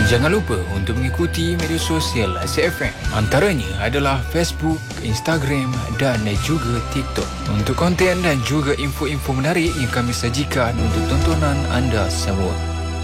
Jangan lupa untuk mengikuti media sosial Azad FM. Antaranya adalah Facebook, Instagram dan juga TikTok. Untuk konten dan juga info-info menarik yang kami sajikan untuk tontonan anda semua.